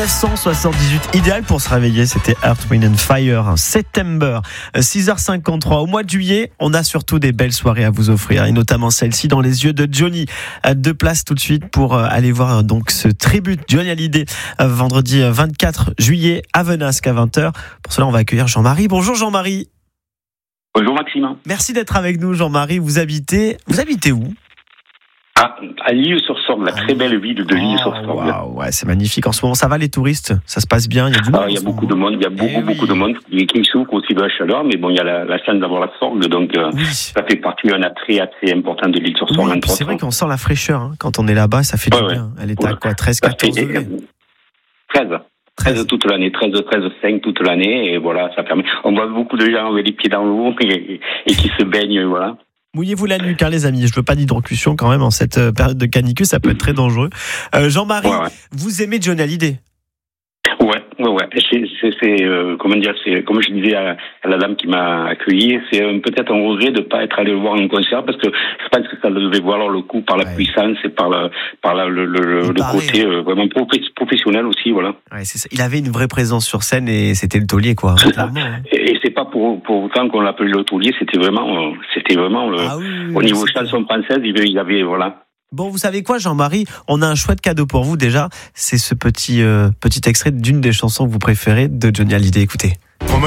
1978, idéal pour se réveiller, c'était Earth, Wind and Fire, September, 6h53. Au mois de juillet, on a surtout des belles soirées à vous offrir, et notamment celle-ci dans les yeux de Johnny. 2 places tout de suite pour aller voir donc ce tribut Johnny Hallyday, vendredi 24 juillet à Venasque à 20h. Pour cela, on va accueillir Jean-Marie. Bonjour Jean-Marie. Bonjour Maxime. Merci d'être avec nous Jean-Marie. Vous habitez où? À L'Isle-sur-Sorgue, la très belle ville de L'Isle-sur-Sorgue. Wow, ouais, c'est magnifique. En ce moment, ça va les touristes? Ça se passe bien? Il y a du monde. Il y a beaucoup de monde, il y a beaucoup de monde qui souffre aussi de la chaleur, mais bon, il y a la chance d'avoir la Sorgue, donc ça fait partie d'un attrait assez important de l'Isle-sur-Sorgue. Oui, c'est vrai qu'on sent la fraîcheur quand on est là-bas, ça fait du bien. Elle est à quoi, 13, 14 degrés? 13 toute l'année, 13,5 toute l'année, et voilà, ça permet. On voit beaucoup de gens avec les pieds dans l'eau et qui se baignent, voilà. Mouillez-vous la nuque, les amis. Je veux pas d'hydrocution quand même en cette période de canicule, ça peut être très dangereux. Jean-Marie, vous aimez Johnny Hallyday? Ouais. C'est comment dire, c'est comme je disais à la dame qui m'a accueilli, c'est peut-être un regret de pas être allé le voir en concert, parce que je pense que ça devait valoir le coup par la puissance et par le côté vraiment professionnel aussi, voilà. Ouais, c'est ça. Il avait une vraie présence sur scène et c'était le taulier, quoi. Et c'est pas pour autant qu'on l'appelait le taulier, c'était vraiment au niveau chanson française, il y avait voilà. Bon, vous savez quoi, Jean-Marie? On a un chouette cadeau pour vous déjà. C'est ce petit extrait d'une des chansons que vous préférez de Johnny Hallyday. Écoutez.